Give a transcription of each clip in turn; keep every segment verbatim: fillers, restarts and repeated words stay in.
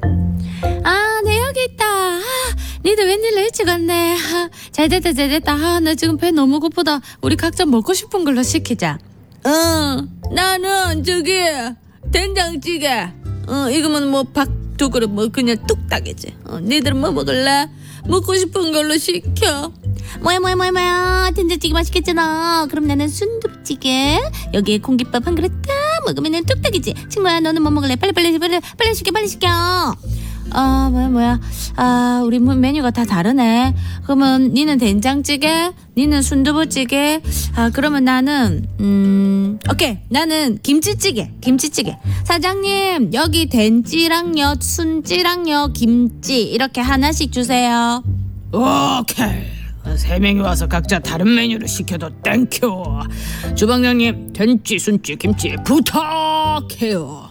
아, 내 여기 있다. 아, 니들 웬일로 일찍 왔네. 아, 잘됐다 잘됐다. 아, 나 지금 배 너무 고프다. 우리 각자 먹고 싶은 걸로 시키자. 응, 나는 저기 된장찌개. 어, 이거면 뭐 밥 두 그릇 뭐 그냥 뚝딱이지. 어, 니들은 뭐 먹을래? 먹고 싶은 걸로 시켜. 뭐야 뭐야 뭐야 뭐야, 된장찌개 맛있겠잖아. 그럼 나는 순두부찌개, 여기에 공깃밥 한 그릇 딱 먹으면 뚝딱이지. 친구야, 너는 뭐 먹을래? 빨리 빨리 빨리 빨리 시켜 빨리 시켜. 아, 뭐야 뭐야, 아, 우리 메뉴가 다 다르네. 그러면 니는 된장찌개, 니는 순두부찌개. 아, 그러면 나는 음 오케이, 나는 김치찌개. 김치찌개. 사장님, 여기 된찌랑요 순찌랑요 김치 이렇게 하나씩 주세요. 오케이, 세 명이 와서 각자 다른 메뉴를 시켜도 땡큐. 주방장님, 된찌, 순찌, 김치 부탁해요.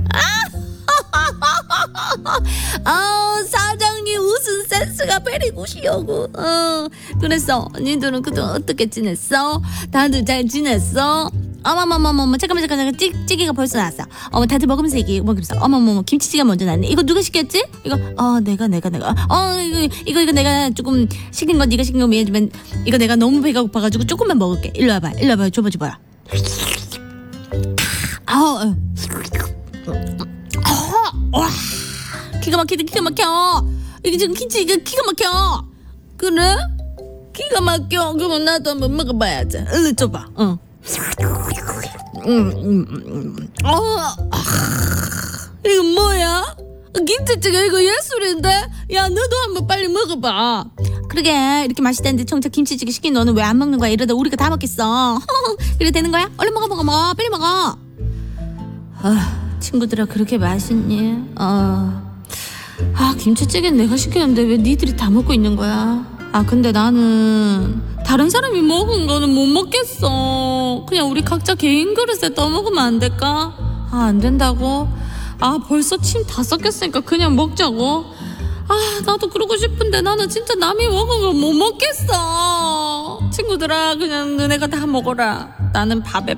아, 사장님 웃음 센스가 베리 굿이여구. 어, 그랬어. 니들은 그동안 어떻게 지냈어? 다들 잘 지냈어? 어머머머머머, 잠깐만 잠깐만, 찌, 찌개가 벌써 나왔어. 어머, 다들 먹으면서 얘기. 뭐 그랬어? 어머머머, 김치찌개가 먼저 나왔네. 이거 누가 시켰지? 이거 어 내가 내가 내가 어 이거 이거 이거 내가 조금 시킨 거 네가 시킨 거 미안하지만 이거 내가 너무 배가 고파가지고 조금만 먹을게. 일로 와봐, 일로 와봐, 줘봐 줘봐라. 아우, 와, 기가 막히다 기가 막혀. 이게 지금 김치 이게 기가 막혀. 그래? 기가 막혀. 그러면 나도 한번 먹어봐야지. 일로 줘봐. 응. 음, 음, 음. 어, 아, 이거 뭐야? 김치찌개 이거 예술인데? 야, 너도 한번 빨리 먹어봐. 그러게, 이렇게 맛있다는데 정작 김치찌개 시킨 너는 왜 안 먹는 거야? 이러다 우리가 다 먹겠어. 그래 되는 거야? 얼른 먹어 먹어 먹어, 빨리 먹어. 아, 친구들아, 그렇게 맛있니? 어. 아, 김치찌개는 내가 시켰는데 왜 니들이 다 먹고 있는 거야? 아, 근데 나는 다른 사람이 먹은 거는 못 먹겠어. 그냥 우리 각자 개인 그릇에 떠먹으면 안 될까? 아, 안 된다고? 아, 벌써 침 다 섞였으니까 그냥 먹자고? 아, 나도 그러고 싶은데 나는 진짜 남이 먹은 거 못 먹겠어. 친구들아, 그냥 너네가 다 먹어라. 나는 밥에